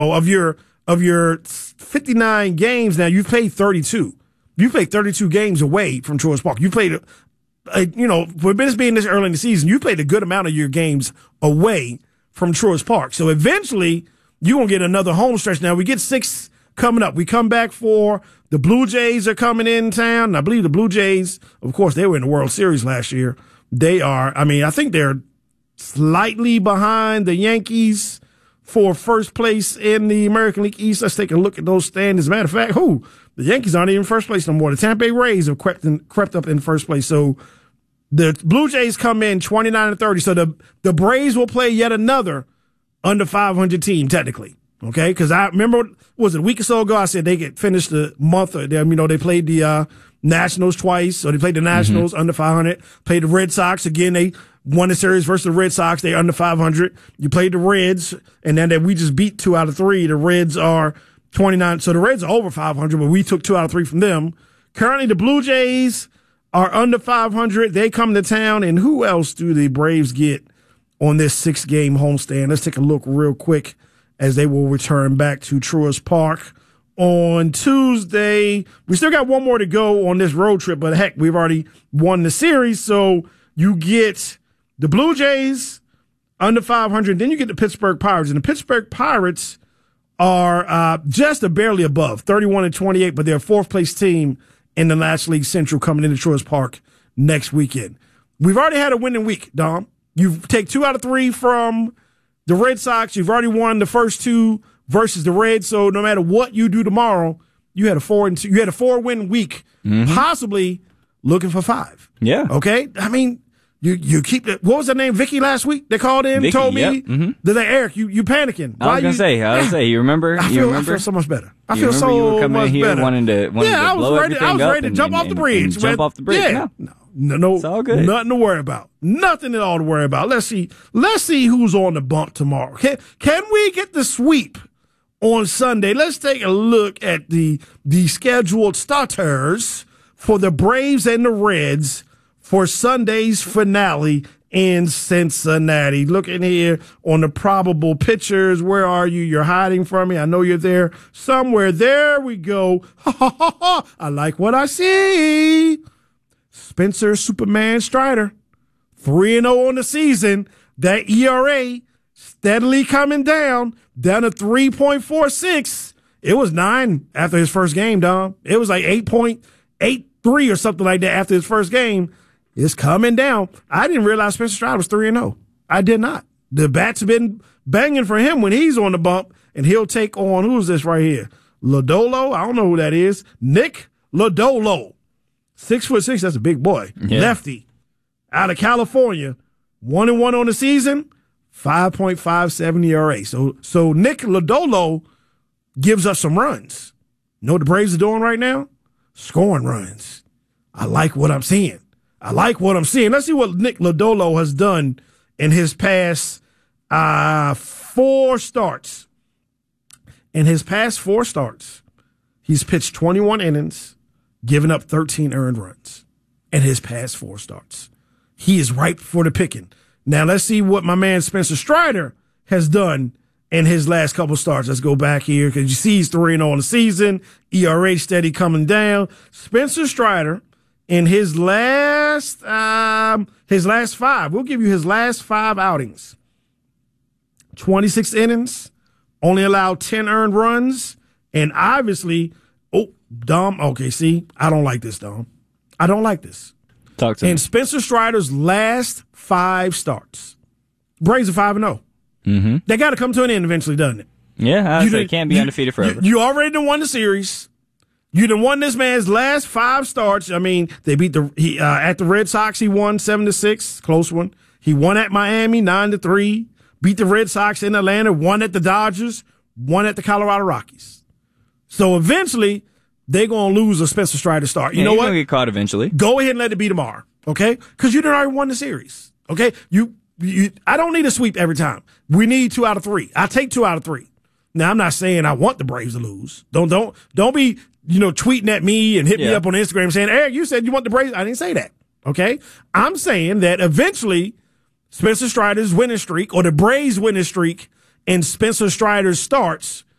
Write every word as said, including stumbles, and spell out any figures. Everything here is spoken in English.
of your of your fifty-nine games now, you've played thirty-two. You played thirty-two games away from Truist Park. You played, a, a, you know, for this being this early in the season, you played a good amount of your games away from Truist Park. So eventually, you're going to get another home stretch. Now, we get six coming up. We come back for the Blue Jays are coming in town. And I believe the Blue Jays, of course, they were in the World Series last year. They are, I mean, I think they're slightly behind the Yankees for first place in the American League East. Let's take a look at those standings. As a matter of fact, who? The Yankees aren't even first place no more. The Tampa Bay Rays have crept, in, crept up in first place. So the Blue Jays come in twenty-nine and thirty. So the, the Braves will play yet another under five hundred team, technically. Okay? Because I remember, was it a week or so ago, I said they could finish the month. Of them, you know, they played the uh, Nationals twice. So they played the Nationals mm-hmm. under five hundred. Played the Red Sox. Again, they won the series versus the Red Sox. They're under five hundred. You played the Reds, and then that we just beat two out of three. The Reds are twenty-nine. So the Reds are over five hundred, but we took two out of three from them. Currently, the Blue Jays are under five hundred. They come to town, and who else do the Braves get on this six-game homestand? Let's take a look real quick as they will return back to Truist Park on Tuesday. We still got one more to go on this road trip, but heck, we've already won the series. So you get the Blue Jays under five hundred, then you get the Pittsburgh Pirates. And the Pittsburgh Pirates are uh, just a barely above, thirty-one and twenty-eight, but they're a fourth-place team in the National League Central coming into Truist Park next weekend. We've already had a winning week, Dom. You take two out of three from the Red Sox. You've already won the first two versus the Reds, so no matter what you do tomorrow, you had a four and two, you had a four-win week, mm-hmm. possibly looking for five. Yeah. Okay? I mean, You you keep the, what was her name? Vicky last week? They called in, Vicky, told me yep. mm-hmm. that they, Eric, you you panicking. I was gonna you, say, I was gonna say, you remember? I feel, you remember? I feel so much better. I you feel remember so you were coming much in here better. wanting to, wanting yeah, to I was blow ready. I was up ready to and, jump and, off the and, bridge. and jump off the bridge. Yeah, no. no, no, it's all good. Nothing to worry about. Nothing at all to worry about. Let's see. Let's see who's on the bump tomorrow. Can can we get the sweep on Sunday? Let's take a look at the the scheduled starters for the Braves and the Reds for Sunday's finale in Cincinnati. Looking here on the probable pitchers. Where are you? You're hiding from me. I know you're there somewhere. There we go. Ha, ha, ha, ha. I like what I see. Spencer Superman Strider, three and oh on the season. That E R A steadily coming down, down to three point four six. It was nine after his first game, Dom. It was like eight point eight three or something like that after his first game. It's coming down. I didn't realize Spencer Strider was three and oh. I did not. The bat's been banging for him when he's on the bump, and he'll take on, who's this right here? Lodolo? I don't know who that is. Nick Lodolo. Six foot six, that's a big boy. Yeah. Lefty. Out of California. One and one on the season, five point five seven E R A. So, so Nick Lodolo gives us some runs. You know what the Braves are doing right now? Scoring runs. I like what I'm seeing. I like what I'm seeing. Let's see what Nick Lodolo has done in his past uh, four starts. In his past four starts, he's pitched twenty-one innings, giving up thirteen earned runs in his past four starts. He is ripe for the picking. Now, let's see what my man Spencer Strider has done in his last couple starts. Let's go back here because you see he's three and oh on the season. E R A steady coming down. Spencer Strider, in his last um, his last five, we'll give you his last five outings. twenty-six innings, only allowed ten earned runs, and obviously, oh, Dom, okay, see, I don't like this, Dom. I don't like this. Talk to in me. Spencer Strider's last five starts, Braves are five and oh. Mm-hmm. They got to come to an end eventually, doesn't it? Yeah, I you say it can't be you, undefeated forever. You, you already done won the series. You done won this man's last five starts. I mean, they beat the he uh, at the Red Sox. He won seven to six, close one. He won at Miami nine to three. Beat the Red Sox in Atlanta. Won at the Dodgers. Won at the Colorado Rockies. So eventually, they're gonna lose a Spencer Strider start. You yeah, know you're what? Gonna get caught eventually. Go ahead and let it be tomorrow, okay? Because you done already won the series, okay? You, you, I don't need a sweep every time. We need two out of three. I take two out of three. Now, I'm not saying I want the Braves to lose. Don't don't don't be, you know, tweeting at me and hit yeah. me up on Instagram saying, Eric, you said you want the Braves. I didn't say that. Okay? I'm saying that eventually Spencer Strider's winning streak or the Braves winning streak and Spencer Strider starts,